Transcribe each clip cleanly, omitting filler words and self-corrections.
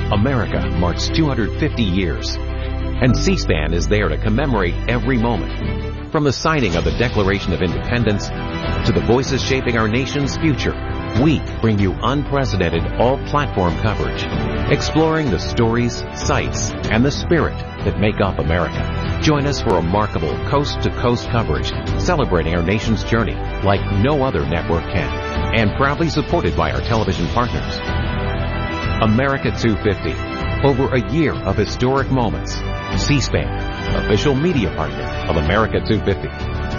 America marks 250 years, and C-SPAN is there to commemorate every moment. From the signing of the Declaration of Independence to the voices shaping our nation's future, we bring you unprecedented all-platform coverage, exploring the stories, sights, and the spirit that make up America. Join us for remarkable coast-to-coast coverage celebrating our nation's journey like no other network can, and proudly supported by our television partners. America 250, over a year of historic moments. C-SPAN, official media partner of America 250.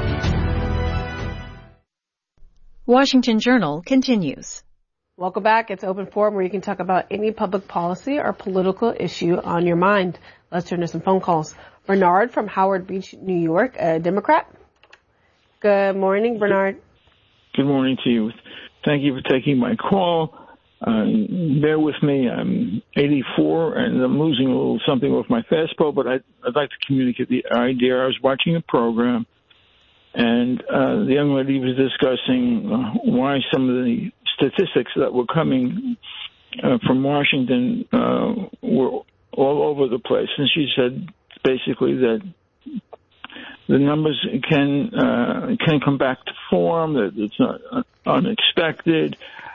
Washington Journal continues. Welcome back. It's Open Forum, where you can talk about any public policy or political issue on your mind. Let's turn to some phone calls. Bernard from Howard Beach, New York, a Democrat. Good morning, Bernard. Good morning to you. Thank you for taking my call. Bear with me. I'm 84 and I'm losing a little something with my fastball, but I'd like to communicate the idea. I was watching a program, and the young lady was discussing why some of the statistics that were coming from Washington were all over the place. And she said basically that the numbers can come back to form, that it's not unexpected.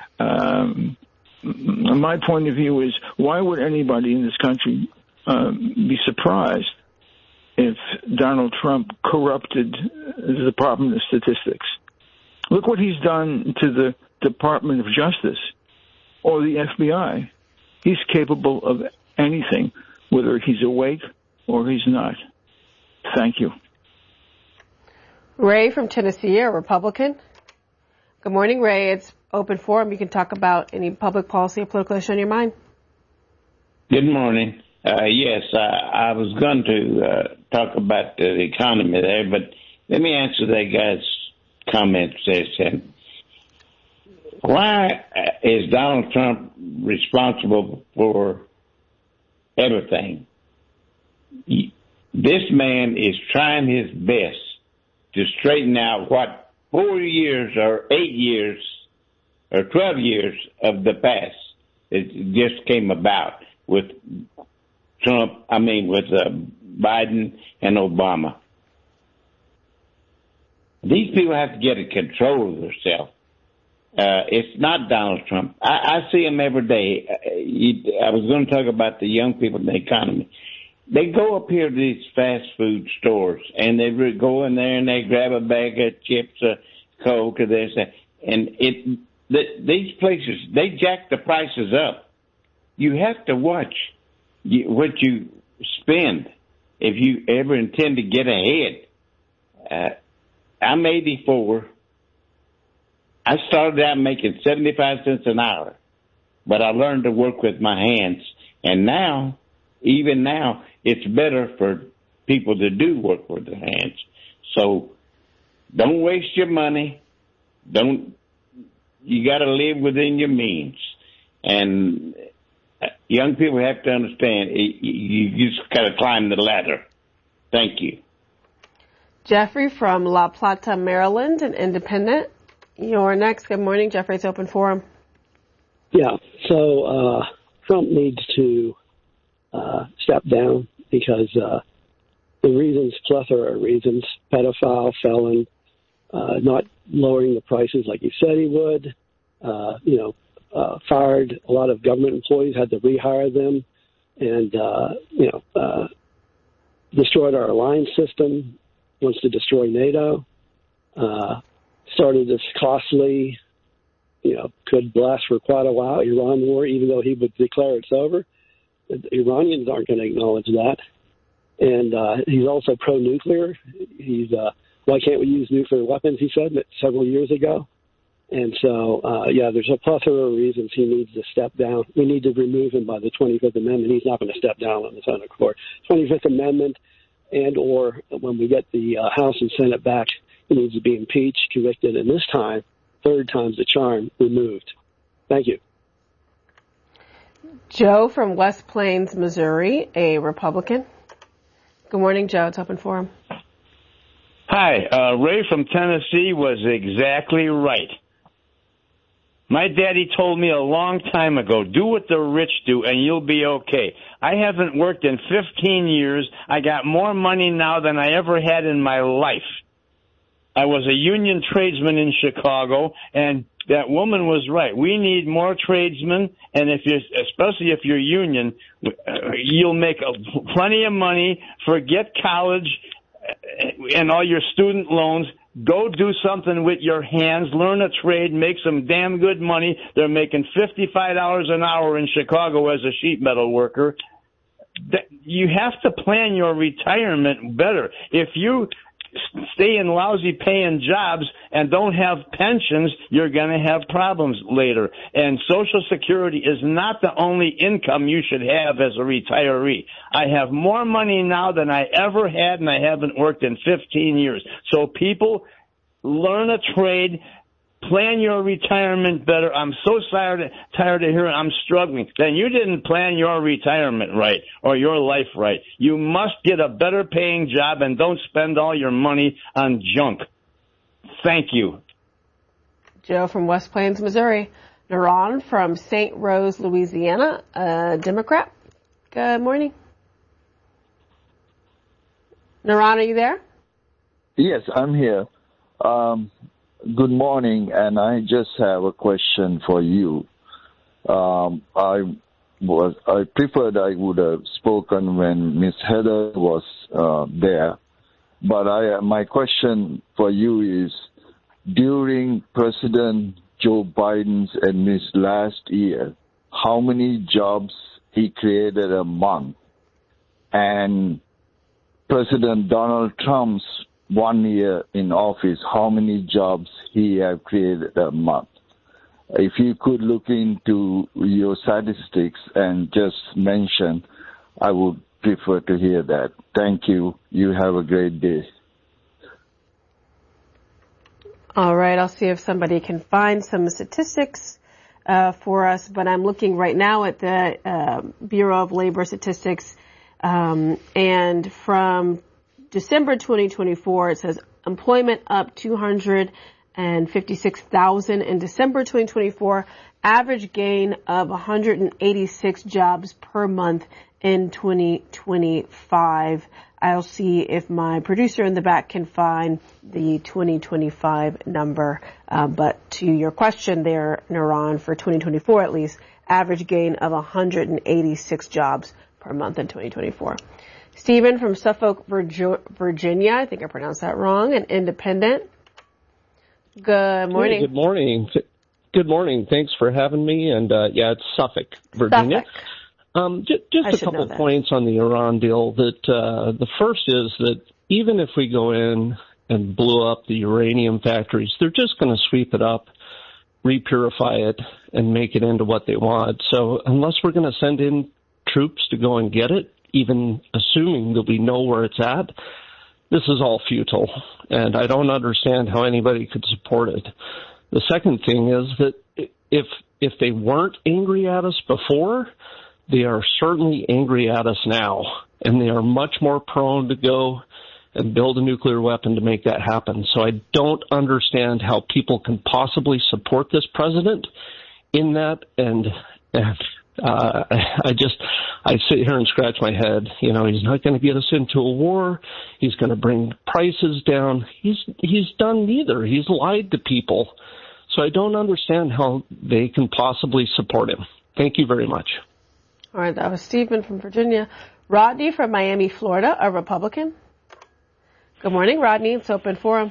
My point of view is, why would anybody in this country be surprised if Donald Trump corrupted the Department of Statistics? Look what he's done to the Department of Justice or the FBI. He's capable of anything, whether he's awake or he's not. Thank you. Ray from Tennessee, a Republican. Good morning, Ray. It's Open Forum. You can talk about any public policy or political issue on your mind. Good morning. Yes, I was going to talk about the economy there, but let me answer that guy's comment. Why is Donald Trump responsible for everything? This man is trying his best to straighten out what 4 years or 8 years or 12 years of the past it just came about with Biden and Obama. These people have to get a control of themselves. It's not Donald Trump. I see him every day. I was going to talk about the young people in the economy. They go up here to these fast food stores, and they go in there and they grab a bag of chips, Coke, or this, and these places, they jack the prices up. You have to watch what you spend if you ever intend to get ahead. I'm 84. I started out making 75 cents an hour, but I learned to work with my hands. And now, even now, it's better for people to do work with their hands. So don't waste your money. You got to live within your means. And young people have to understand, you just got to climb the ladder. Thank you. Jeffrey from La Plata, Maryland, an independent. You're next. Good morning, Jeffrey. It's Open Forum. Yeah, so Trump needs to step down because the reasons, plethora of reasons, pedophile, felon, not lowering the prices like he said he would, fired a lot of government employees, had to rehire them, and, destroyed our alliance system, wants to destroy NATO, started this costly, could last for quite a while, Iran war, even though he would declare it's over. The Iranians aren't going to acknowledge that. And he's also pro-nuclear. He's why can't we use nuclear weapons, he said several years ago. And so, there's a plethora of reasons he needs to step down. We need to remove him by the 25th Amendment. He's not going to step down on his own accord. 25th Amendment, and or when we get the House and Senate back, he needs to be impeached, convicted, and this time, third time's the charm, removed. Thank you. Joe from West Plains, Missouri, a Republican. Good morning, Joe. It's Open Forum. Hi. Ray from Tennessee was exactly right. My daddy told me a long time ago, do what the rich do and you'll be okay. I haven't worked in 15 years. I got more money now than I ever had in my life. I was a union tradesman in Chicago, and that woman was right. We need more tradesmen, and especially if you're union, you'll make plenty of money. Forget college and all your student loans. Go do something with your hands. Learn a trade. Make some damn good money. They're making $55 an hour in Chicago as a sheet metal worker. You have to plan your retirement better. If you stay in lousy paying jobs and don't have pensions, you're going to have problems later. And Social Security is not the only income you should have as a retiree. I have more money now than I ever had, and I haven't worked in 15 years. So people, learn a trade, plan your retirement better. I'm so tired of hearing I'm struggling. Then you didn't plan your retirement right or your life right. You must get a better paying job and don't spend all your money on junk. Thank you. Joe from West Plains, Missouri. Naran from St. Rose, Louisiana, Democrat. Good morning. Naran, are you there? Yes, I'm here. Good morning, and I just have a question for you. I preferred I would have spoken when Miss Heather was there, but my question for you is, during President Joe Biden's and Miss last year, how many jobs he created a month? And President Donald Trump's 1 year in office, how many jobs he have created a month? If you could look into your statistics and just mention, I would prefer to hear that. Thank you. You have a great day. All right, I'll see if somebody can find some statistics for us, but I'm looking right now at the Bureau of Labor Statistics, and from December 2024, it says employment up 256,000 in December 2024, average gain of 186 jobs per month in 2025. I'll see if my producer in the back can find the 2025 number. But to your question there, Naran, for 2024 at least, average gain of 186 jobs per month in 2024. Stephen from Suffolk, Virginia. I think I pronounced that wrong. An independent. Good morning. Hey, good morning. Good morning. Thanks for having me. And it's Suffolk, Virginia. Suffolk. Just a couple of points on the Iran deal. That the first is that even if we go in and blow up the uranium factories, they're just going to sweep it up, repurify it, and make it into what they want. So unless we're going to send in troops to go and get it, even assuming that we know where it's at, this is all futile, and I don't understand how anybody could support it. The second thing is that if they weren't angry at us before, they are certainly angry at us now, and they are much more prone to go and build a nuclear weapon to make that happen. So I don't understand how people can possibly support this president in that, and I sit here and scratch my head. You know, he's not going to get us into a war. He's going to bring prices down. He's done neither. He's lied to people. So I don't understand how they can possibly support him. Thank you very much. All right, that was Stephen from Virginia. Rodney from Miami, Florida, a Republican. Good morning, Rodney. It's open forum.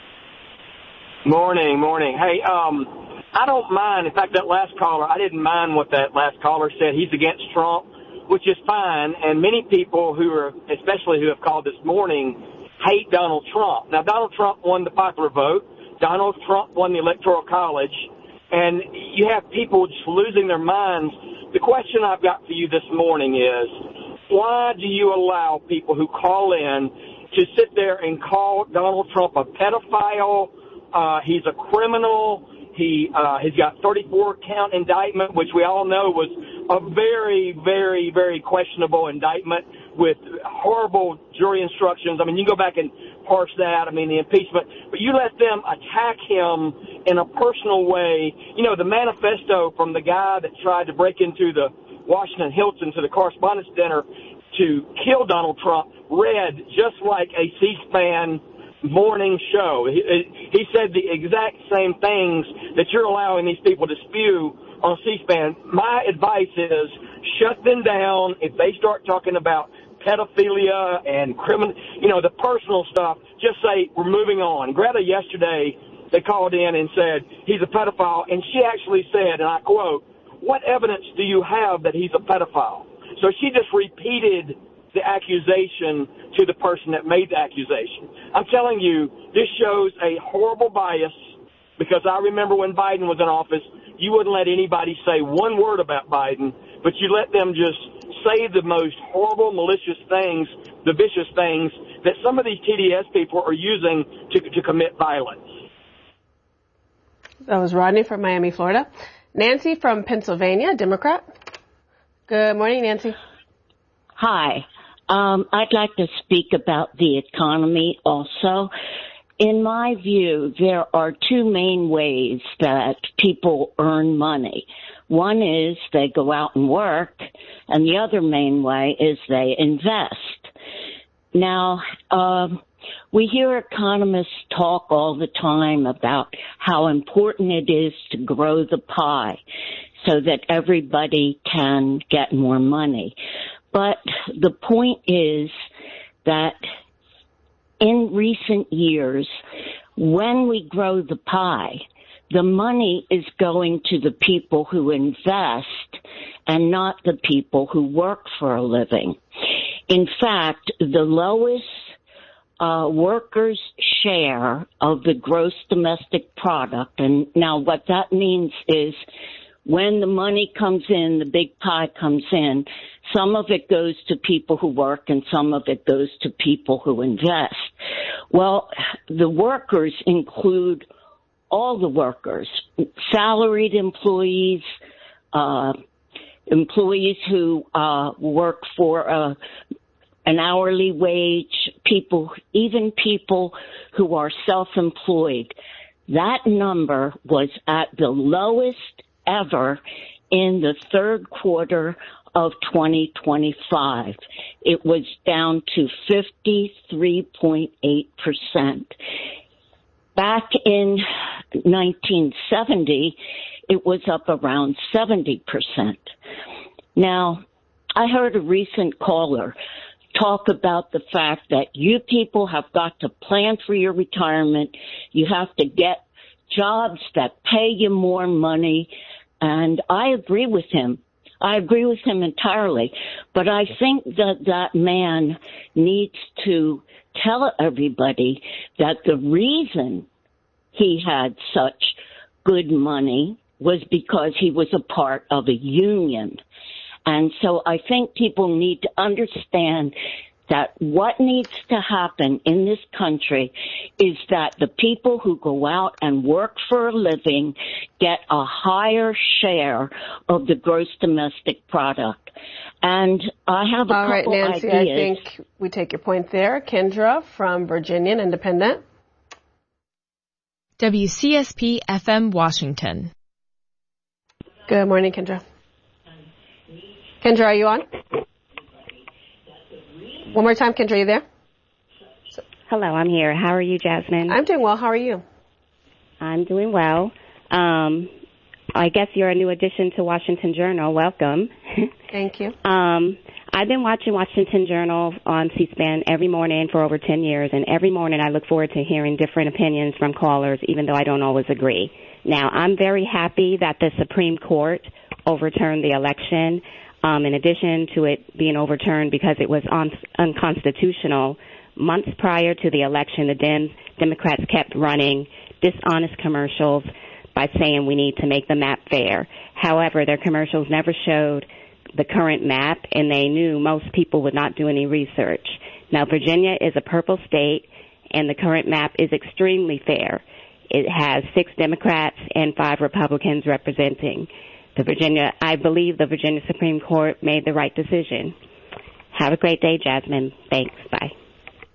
Morning. Hey, I don't mind. In fact, that last caller, I didn't mind what that last caller said. He's against Trump, which is fine. And many people especially who have called this morning, hate Donald Trump. Now, Donald Trump won the popular vote. Donald Trump won the Electoral College. And you have people just losing their minds. The question I've got for you this morning is, why do you allow people who call in to sit there and call Donald Trump a pedophile? He's a criminal. He's got 34-count indictment, which we all know was a very, very, very questionable indictment with horrible jury instructions. I mean, you can go back and parse that. I mean, the impeachment. But you let them attack him in a personal way. You know, the manifesto from the guy that tried to break into the Washington Hilton to the Correspondents' Dinner to kill Donald Trump read just like a C-SPAN morning show. He said the exact same things that you're allowing these people to spew on C-SPAN. My advice is shut them down. If they start talking about pedophilia and criminal, you know, the personal stuff, just say we're moving on. Greta yesterday, they called in and said he's a pedophile, and she actually said, and I quote, "What evidence do you have that he's a pedophile?" So she just repeated the accusation to the person that made the accusation. I'm telling you, this shows a horrible bias, because I remember when Biden was in office, you wouldn't let anybody say one word about Biden, but you let them just say the most horrible, malicious things, the vicious things that some of these TDS people are using to commit violence. That was Rodney from Miami, Florida. Nancy from Pennsylvania, Democrat. Good morning, Nancy. Hi. I'd like to speak about the economy also. In my view, there are two main ways that people earn money. One is they go out and work, and the other main way is they invest. Now, we hear economists talk all the time about how important it is to grow the pie so that everybody can get more money. But the point is that in recent years, when we grow the pie, the money is going to the people who invest and not the people who work for a living. In fact, the lowest workers' share of the gross domestic product, and now what that means is when the money comes in, the big pie comes in, some of it goes to people who work and some of it goes to people who invest. Well, the workers include all the workers, salaried employees, employees who work for an hourly wage, people, even people who are self-employed. That number was at the lowest ever in the third quarter of 2025. It was down to 53.8%. Back in 1970, it was up around 70%. Now, I heard a recent caller talk about the fact that you people have got to plan for your retirement. You have to get jobs that pay you more money. And I agree with him. I agree with him entirely. But I think that that man needs to tell everybody that the reason he had such good money was because he was a part of a union. And so I think people need to understand that what needs to happen in this country is that the people who go out and work for a living get a higher share of the gross domestic product. And I have a couple ideas. All right, Nancy, ideas. I think we take your point there. Kendra from Virginia, Independent. WCSP FM Washington. Good morning, Kendra. Kendra, are you on? One more time, Kendra, are you there? Hello, I'm here. How are you, Jasmine? I'm doing well. How are you? I'm doing well. I guess you're a new addition to Washington Journal. Welcome. Thank you. I've been watching Washington Journal on C-SPAN every morning for over 10 years, and every morning I look forward to hearing different opinions from callers, even though I don't always agree. Now, I'm very happy that the Supreme Court overturned the election. In addition to it being overturned because it was unconstitutional, months prior to the election, the Democrats kept running dishonest commercials by saying we need to make the map fair. However, their commercials never showed the current map, and they knew most people would not do any research. Now, Virginia is a purple state, and the current map is extremely fair. It has 6 Democrats and 5 Republicans representing. I believe the Virginia Supreme Court made the right decision. Have a great day, Jasmine. Thanks. Bye.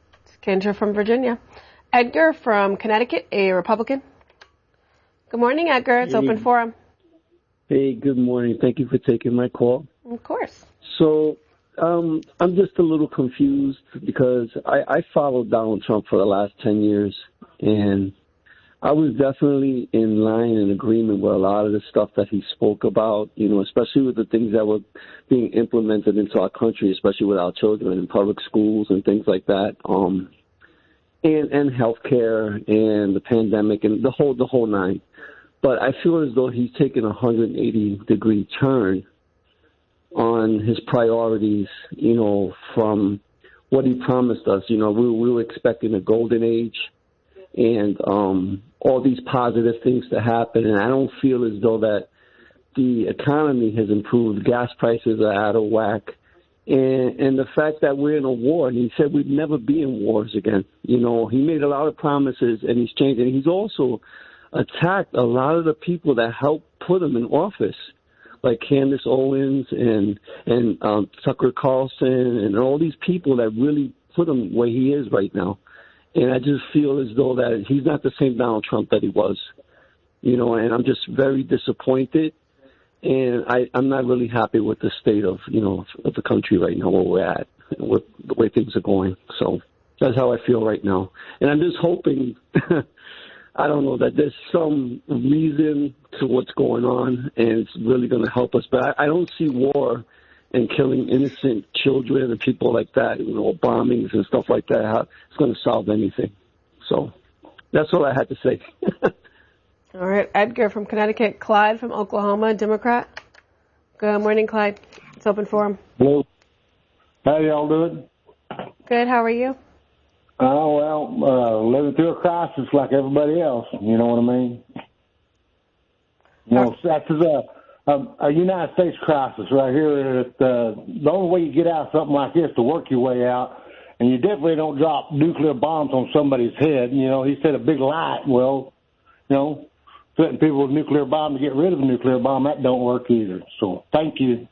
Kendra from Virginia. Edgar from Connecticut, a Republican. Good morning, Edgar. It's open forum. Hey, good morning. Thank you for taking my call. Of course. So I'm just a little confused because I followed Donald Trump for the last 10 years, and I was definitely in line and agreement with a lot of the stuff that he spoke about, you know, especially with the things that were being implemented into our country, especially with our children in public schools and things like that, and healthcare and the pandemic and the whole nine. But I feel as though he's taken a 180-degree turn on his priorities, you know, from what he promised us. You know, we were expecting a golden age and all these positive things to happen. And I don't feel as though that the economy has improved. Gas prices are out of whack. And the fact that we're in a war, and he said we'd never be in wars again. You know, he made a lot of promises, and he's changed. And he's also attacked a lot of the people that helped put him in office, like Candace Owens and Tucker Carlson and all these people that really put him where he is right now. And I just feel as though that he's not the same Donald Trump that he was, you know, and I'm just very disappointed. And I'm not really happy with the state of, you know, of the country right now, where we're at, with the way things are going. So that's how I feel right now. And I'm just hoping, I don't know, that there's some reason to what's going on, and it's really going to help us. But I don't see war and killing innocent children and people like that, you know, bombings and stuff like that, how it's going to solve anything. So that's all I had to say. All right, Edgar from Connecticut. Clyde from Oklahoma, Democrat. Good morning, Clyde. It's open forum. Hello. How y'all doing? Good, how are you? Living through a crisis like everybody else. You know what I mean? You know, that's a United States crisis right here. The only way you get out of something like this is to work your way out, and you definitely don't drop nuclear bombs on somebody's head. You know, he said a big light. Well, you know, threatening people with a nuclear bomb to get rid of a nuclear bomb, that don't work either. So, thank you.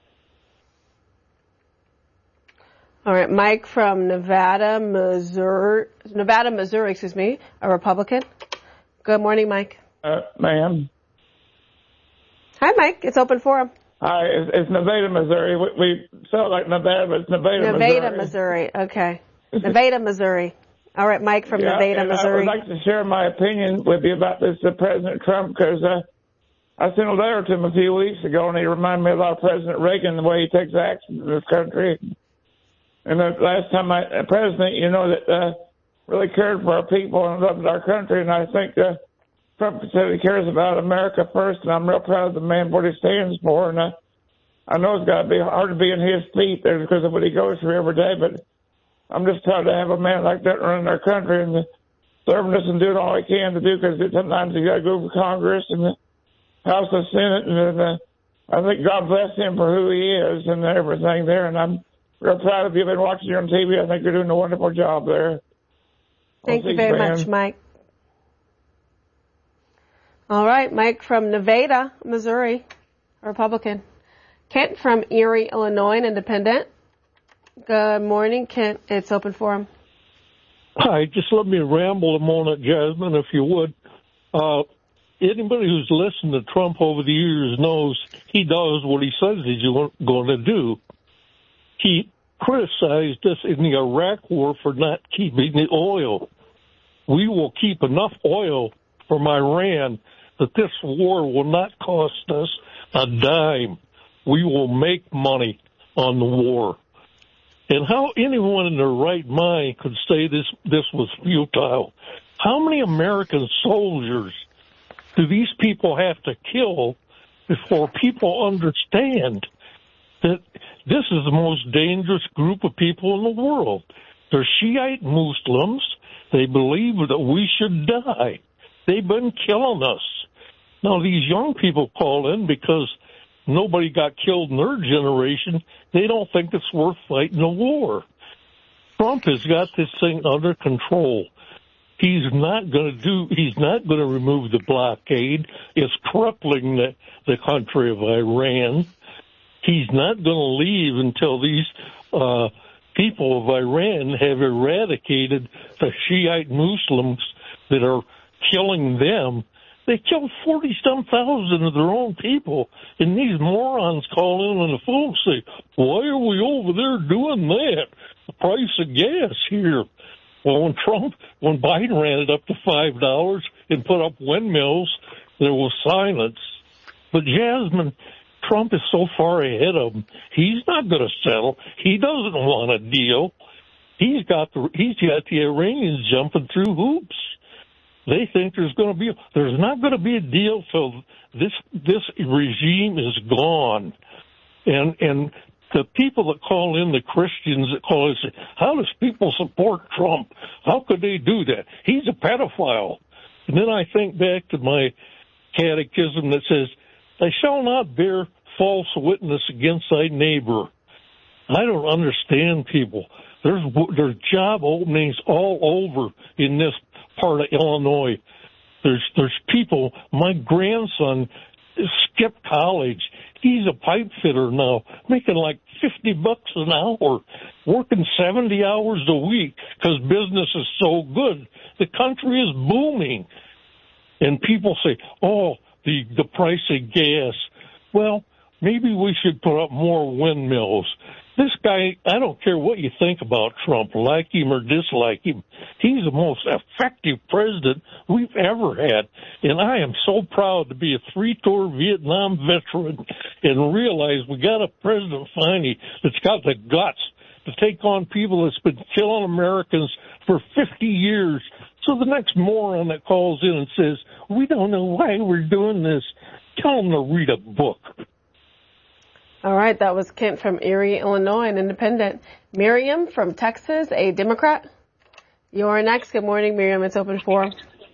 All right, Mike from Nevada, Missouri, a Republican. Good morning, Mike. Ma'am. Hi, Mike. It's open forum. Hi, it's Nevada, Missouri. We sound like Nevada, but it's Nevada, Missouri. Okay. Nevada, Missouri. All right, Mike from Nevada, Missouri. I would like to share my opinion with you about this President Trump, because I sent a letter to him a few weeks ago, and he reminded me about President Reagan, the way he takes action in this country. And the last time president, you know, that really cared for our people and loved our country, and I think Trump said he cares about America first, and I'm real proud of the man, what he stands for. And I know it's got to be hard to be in his feet there because of what he goes through every day, but I'm just proud to have a man like that running our country and serving us and doing all he can to do, because sometimes you got to go to Congress and the House and Senate, and I think God bless him for who he is and everything there. And I'm real proud of you. I've been watching you on TV. I think you're doing a wonderful job there. Thank you very much, Mike. All right, Mike from Nevada, Missouri, Republican. Kent from Erie, Illinois, Independent. Good morning, Kent. It's open forum. Hi, just let me ramble a moment, Jasmine, if you would. Anybody who's listened to Trump over the years knows he does what he says he's going to do. He criticized us in the Iraq war for not keeping the oil. We will keep enough oil from Iran that this war will not cost us a dime. We will make money on the war. And how anyone in their right mind could say this was futile? How many American soldiers do these people have to kill before people understand that this is the most dangerous group of people in the world? They're Shiite Muslims. They believe that we should die. They've been killing us. Now, these young people call in because nobody got killed in their generation. They don't think it's worth fighting a war. Trump has got this thing under control. He's not going to remove the blockade. It's crippling the country of Iran. He's not going to leave until these people of Iran have eradicated the Shiite Muslims that are killing them. They killed 40-some thousand of their own people, and these morons call in on the phone and say, why are we over there doing that? The price of gas here. Well, when Biden ran it up to $5 and put up windmills, there was silence. But Jasmine, Trump is so far ahead of him. He's not going to settle. He doesn't want a deal. He's got the Iranians jumping through hoops. They think there's not going to be a deal till this regime is gone. And the people that call in, the Christians that call in, say, how does people support Trump? How could they do that? He's a pedophile. And then I think back to my catechism that says, "They shall not bear false witness against thy neighbor." I don't understand people. There's job openings all over in this part of Illinois. There's people. My grandson skipped college. He's a pipe fitter now, making like $50 an hour, working 70 hours a week because business is so good. The country is booming. And people say, oh, the price of gas. Well, maybe we should put up more windmills. This guy, I don't care what you think about Trump, like him or dislike him. He's the most effective president we've ever had. And I am so proud to be a three-tour Vietnam veteran and realize we got a president finally that's got the guts to take on people that's been killing Americans for 50 years. So the next moron that calls in and says, we don't know why we're doing this, tell them to read a book. All right, that was Kent from Erie, Illinois, an independent. Miriam from Texas, a Democrat. You're next. Good morning, Miriam. It's open forum.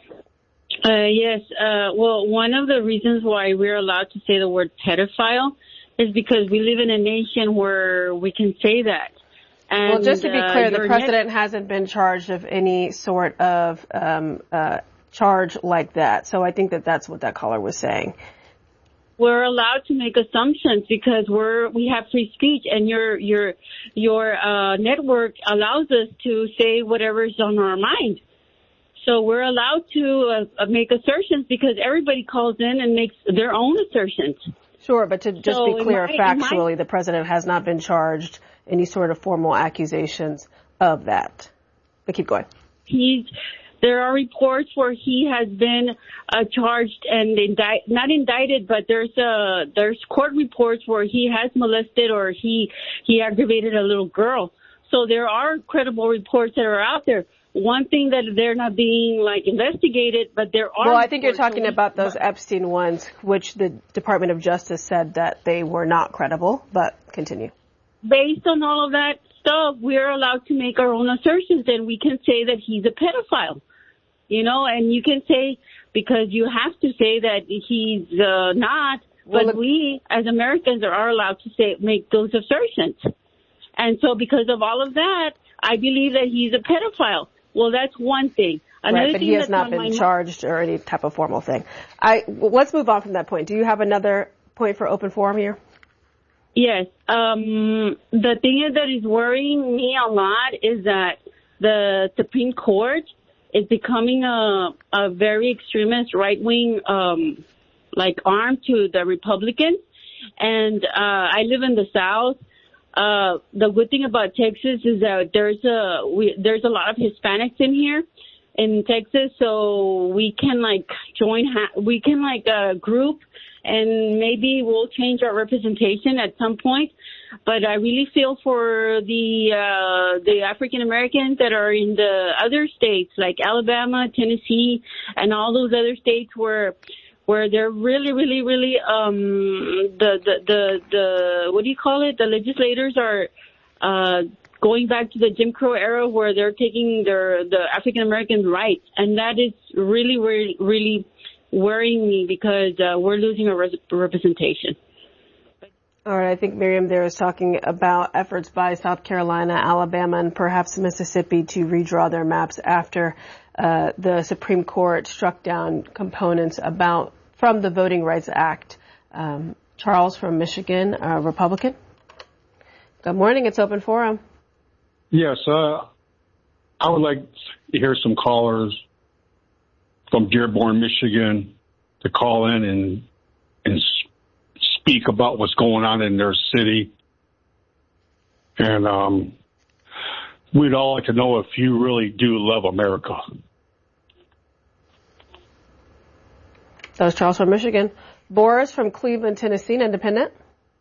Yes. Well, one of the reasons why we're allowed to say the word pedophile is because we live in a nation where we can say that. And, well, just to be clear, the president hasn't been charged of any sort of charge like that. So I think that's what that caller was saying. We're allowed to make assumptions because we have free speech, and your network allows us to say whatever's on our mind. So we're allowed to make assertions because everybody calls in and makes their own assertions. Sure, but to just be clear, factually, the president has not been charged any sort of formal accusations of that. But keep going. There are reports where he has been charged and not indicted, but there's court reports where he has molested or he aggravated a little girl. So there are credible reports that are out there. One thing that they're not being investigated, but there are. Well, I think you're talking about those Epstein ones, which the Department of Justice said that they were not credible. But continue. Based on all of that stuff, we're allowed to make our own assertions, and we can say that he's a pedophile. And you can say, because you have to say that he's not, but we as Americans are allowed to make those assertions. And so because of all of that, I believe that he's a pedophile. Well, that's one thing. Right, but he has not been charged or any type of formal thing. Let's move on from that point. Do you have another point for open forum here? Yes. The thing that is worrying me a lot is that the Supreme Court is becoming a very extremist right-wing, arm to the Republicans. And I live in the South. The good thing about Texas is that there's a lot of Hispanics in here in Texas, so we can group, and maybe we'll change our representation at some point. But I really feel for the African Americans that are in the other states like Alabama, Tennessee, and all those other states where they're really, really, really the what do you call it? The legislators are going back to the Jim Crow era where they're taking the African American rights, and that is really, really, really worrying me because we're losing our representation. All right, I think Miriam there is talking about efforts by South Carolina, Alabama, and perhaps Mississippi to redraw their maps after the Supreme Court struck down components from the Voting Rights Act. Charles from Michigan, a Republican. Good morning. It's open forum. Yes. I would like to hear some callers from Dearborn, Michigan, to call in and speak about what's going on in their city. And we'd all like to know if you really do love America. That was Charles from Michigan. Boris from Cleveland, Tennessee, Independent.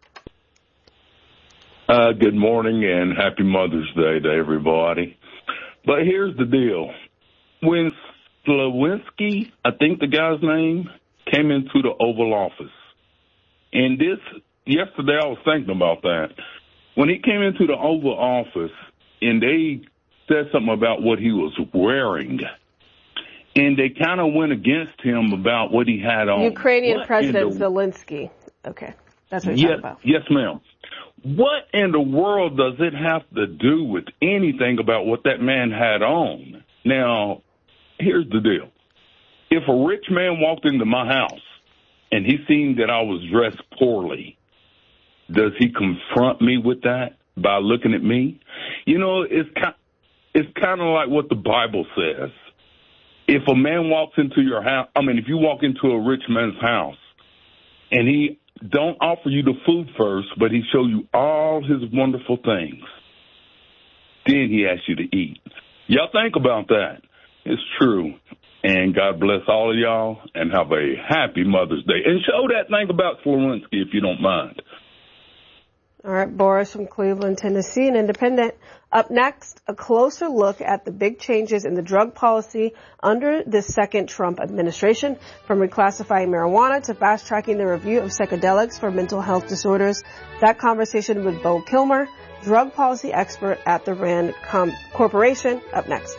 Good morning and happy Mother's Day to everybody. But here's the deal. When Slawinski, I think the guy's name, came into the Oval Office, and yesterday I was thinking about that. When he came into the Oval Office and they said something about what he was wearing, and they kind of went against him about what he had on. Ukrainian President Zelensky. Okay, that's what you're talking about. Yes, ma'am. What in the world does it have to do with anything about what that man had on? Now, here's the deal. If a rich man walked into my house and he seen that I was dressed poorly, does he confront me with that by looking at me? You know, it's kind of like what the Bible says. If a man walks into your house, if you walk into a rich man's house and he don't offer you the food first, but he show you all his wonderful things, then he asks you to eat. Y'all think about that. It's true. And God bless all of y'all and have a happy Mother's Day. And show that thing about Slawinski if you don't mind. All right, Boris from Cleveland, Tennessee, and Independent. Up next, a closer look at the big changes in the drug policy under the second Trump administration, from reclassifying marijuana to fast-tracking the review of psychedelics for mental health disorders. That conversation with Bo Kilmer, drug policy expert at the RAND Corporation, up next.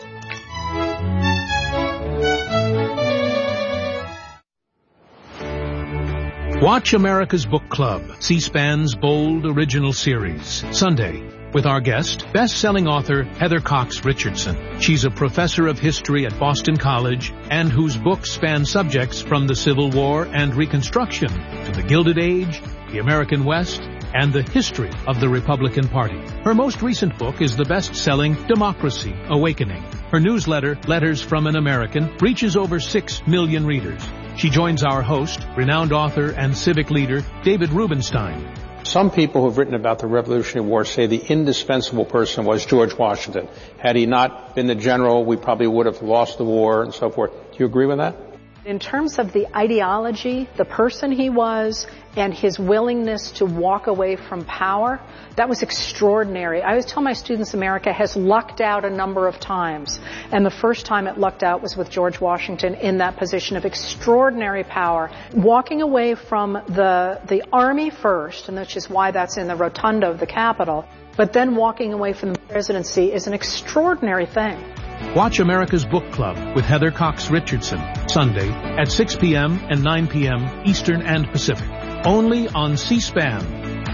Watch America's Book Club, C-SPAN's bold original series, Sunday, with our guest, best-selling author Heather Cox Richardson. She's a professor of history at Boston College and whose books span subjects from the Civil War and Reconstruction to the Gilded Age, the American West, and the history of the Republican Party. Her most recent book is the best-selling Democracy Awakening. Her newsletter, Letters from an American, reaches over 6 million readers. She joins our host, renowned author and civic leader, David Rubenstein. Some people who have written about the Revolutionary War say the indispensable person was George Washington. Had he not been the general, we probably would have lost the war and so forth. Do you agree with that? In terms of the ideology, the person he was, and his willingness to walk away from power, that was extraordinary. I always tell my students America has lucked out a number of times. And the first time it lucked out was with George Washington in that position of extraordinary power. Walking away from the army first, and which is why that's in the rotunda of the Capitol, but then walking away from the presidency is an extraordinary thing. Watch America's Book Club with Heather Cox Richardson, Sunday at 6 p.m. and 9 p.m. Eastern and Pacific, only on C-SPAN.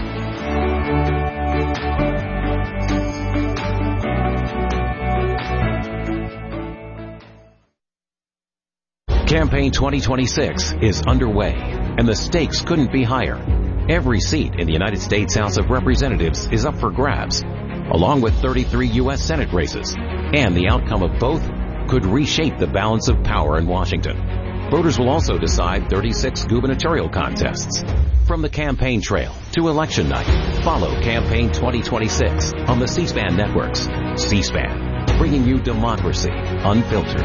Campaign 2026 is underway, and the stakes couldn't be higher. Every seat in the United States House of Representatives is up for grabs, along with 33 U.S. Senate races, and the outcome of both could reshape the balance of power in Washington. Voters will also decide 36 gubernatorial contests. From the campaign trail to election night, follow Campaign 2026 on the C-SPAN networks. C-SPAN, bringing you democracy unfiltered.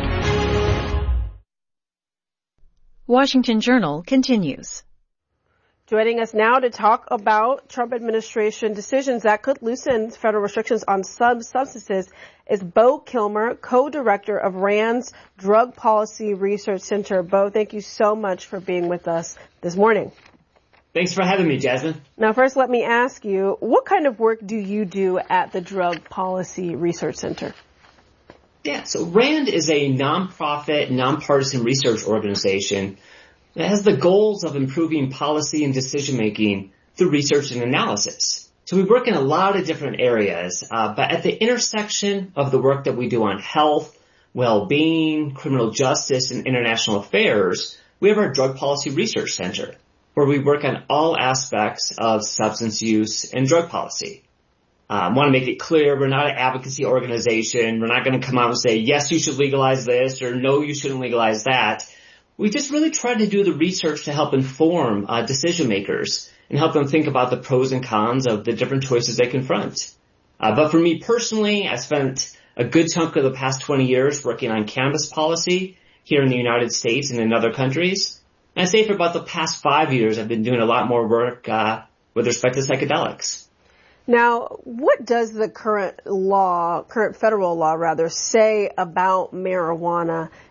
Washington Journal continues. Joining us now to talk about Trump administration decisions that could loosen federal restrictions on substances is Bo Kilmer, co-director of RAND's Drug Policy Research Center. Bo, thank you so much for being with us this morning. Thanks for having me, Jasmine. Now, first, let me ask you, what kind of work do you do at the Drug Policy Research Center? Yeah, so RAND is a nonprofit, nonpartisan research organization that has the goals of improving policy and decision-making through research and analysis. So we work in a lot of different areas, but at the intersection of the work that we do on health, well-being, criminal justice, and international affairs, we have our Drug Policy Research Center, where we work on all aspects of substance use and drug policy. want to make it clear we're not an advocacy organization. We're not going to come out and say, yes, you should legalize this, or no, you shouldn't legalize that. We just really try to do the research to help inform decision makers and help them think about the pros and cons of the different choices they confront. But for me personally, I spent a good chunk of the past 20 years working on cannabis policy here in the United States and in other countries. And I'd say for about the past 5 years, I've been doing a lot more work with respect to psychedelics. Now, what does the current federal law say about marijuana